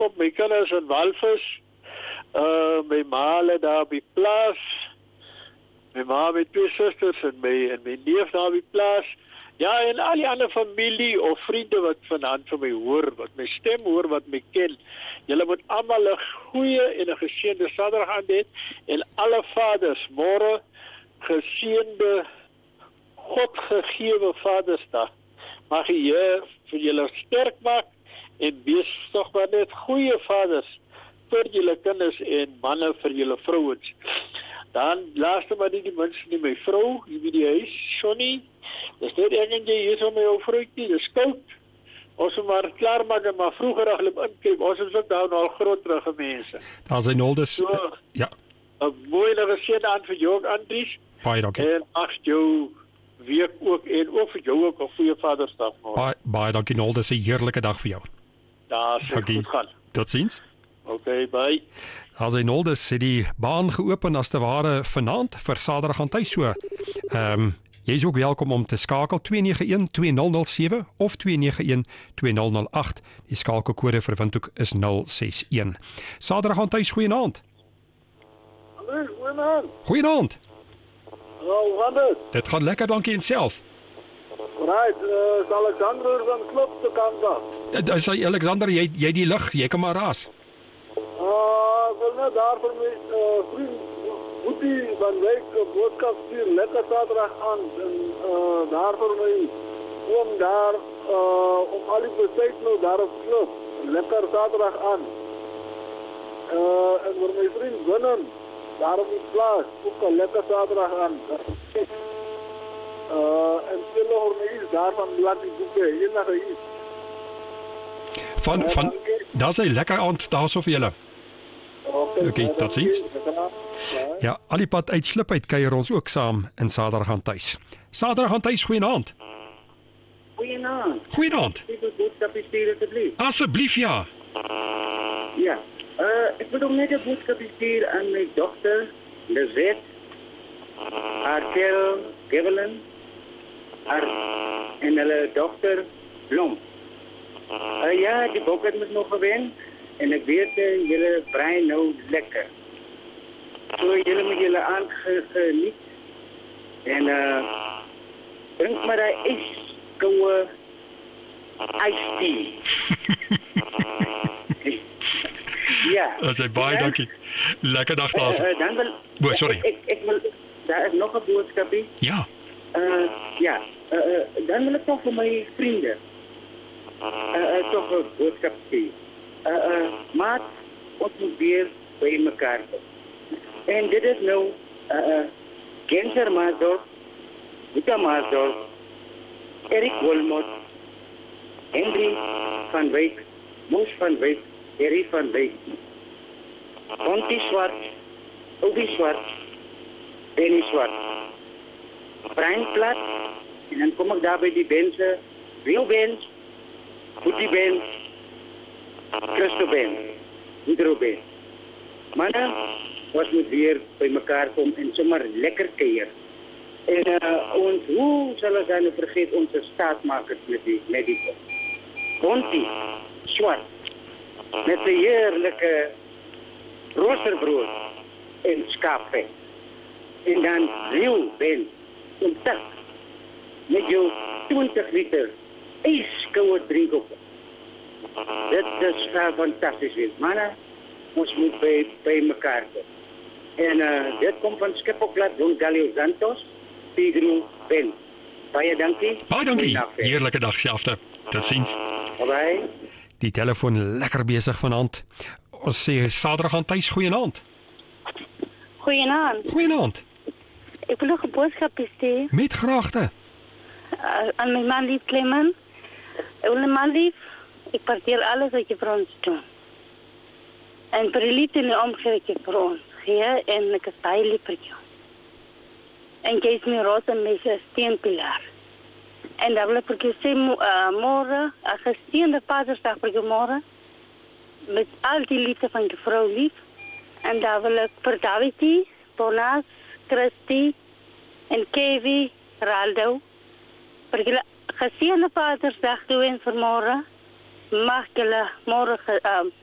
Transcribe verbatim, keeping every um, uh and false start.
op my kinders in Walvis. Uh, my ma hulle daar op die plaas. My ma met twee susters en my, en my neef daar op die plaas. Ja, en al die ander familie of vriende wat vanaand van my hoor, wat my stem hoor, wat my ken. Julle moet almal 'n goeie en 'n geseënde Saterdag aan hê en alle vaders môre geseënde God gegewe Vadersdag. Mag die Here vir julle sterk maak en wees tog maar net goeie vaders vir julle kinders en manne vir julle vrouens. Dan laaste maar nie die minste nie, my vrou, hier by die huis, Shoni. Dis net ek en jy hier so my ou vroukie, dis koud. Ons moet maar klaar maak en maar vroeger as hulle inkyk. Ons is ook daar nou al groterige mense. Daar's 'n Noldus. So, ja. 'n mooi geseënde aan vir jou, Andries. Baie dankie. En ag jou week ook en ook vir jou ook 'n goeie Vadersdag môre. Baie baie dankie Noldus, 'n heerlike dag vir jou. Daar sê goed gaan. Totsiens. Okay, bye. As hy Noldus het die baan geopen as te ware vanaand vir Saterdag aan tuis so. Ehm um, jy is ook welkom om te skakel twee nege een twee nul nul sewe of twee nege een twee nul nul agt. Die skakelkode vir Windhoek is nul ses een. Saterdag aan tuis, goeienaand. Hallo, goeienaand. Goeienaand. Hallo, wat is? Dit gaan lekker, dankie en self. Right, uh, is Alexander van Klop te kant af. Dit is hy Alexander, jy jy die lig, jy kan maar raas. Uh, ek wil net daar vir my uh, vriend Boetie van Wyk 'n boodskap stuur, lekker Saterdag aan en uh, daar vir my oom daar uh, om al die besluit nou daar op Klop, lekker Saterdag aan. Uh, en vir my vriend Willem daar op die plaas, ook 'n lekker Saterdag aan. Uh, en stel oor my is daar van laat die boeke, enige iets. Van, van, daar is hy lekker aand, daar so vir julle. Oké, okay, tot ziens. Ja, al die pad uit Slip uit kuier ons ook saam in Saterdag aan tuis. Saterdag aan tuis, goeienaand. Goeienaand. Goeienaand. Ek wil boodskap stuur asseblief. Asseblief ja. Ja. Uh, ek wil ook net 'n boodskap stuur aan my dogter, Lizet, Arkel, Gevelin, haar en hulle dogter, Blom. Uh, ja, die boek het ons nog gewen. En ek weet, uh, julle brei nou lekker. So, julle moet julle aangeniet. En, uh, drink maar die ijskouwe ijsthee. Ja. Dat is baie ja? dankie. Lekker dag daar. Uh, uh, dan wil, oh, sorry. Ek, ek, ek wil, daar is nog 'n boodskapie. Ja. Uh, ja, uh, uh, dan wil ek toch vir my vriende. Uh, uh, toch 'n boodskap stuur. Uh, uh, maat, ons moet weer by mekaar kom. En dit is nou uh, uh, Genser Maasdorp, Vita Maasdorp, Erik Wolmot, Henry van Wyk, Moes van Wyk, Harry van Wyk, Conti Swart, Obi Swart, Benny Swart, Brian Plat, en dan kom ek daar by die bense, Wil Bens, Boetie Bens, Christo Ben, Hydro Ben. Manne, ons moet weer by mekaar kom en sommer lekker kuier. En uh, ons, hoe sal ons dan vergeet onze staatmakers met die medico? Conti, Swart, met die heerlijke roosterbrood en skaapvet. En dan Riel Ben, en tak, met jou twintig liter ijskoude drink op. Dit is uh, fantastisch weer. Manne, ons moet bij, bij elkaar komen. En uh, dit komt van Skipoklat, Don Galio Santos, Pedro Ben. Baie dankie. Baie dankie. Heerlijke dag, selfde. Tot ziens. Bye. Die telefoon lekker bezig vanaand. Ons sê Saterdag aan tuis, goeienaand. Goeienaand. Goeienaand. Ik wil nog een boodschap sturen. Met graagte. Uh, aan mijn man lief Clement. Ik wil een man lief. Ik parteer alles wat je voor ons doet. En voor de liefde en de omgeving wat je voor ons geeft. En ik is bij lief voor jou. En jij is mijn roze en mijn steenpilaar. En dat wil ik voor je zeggen, uh, morgen, een gesteende Vadersdag voor je morgen. Met al die liefde van je vrouw lief. En dat wil ik voor Davidie, Bonas, Christy en Kevin, Raldo. Voor je gesteende Vadersdag doen voor morgen. Mag jullie morgen uh,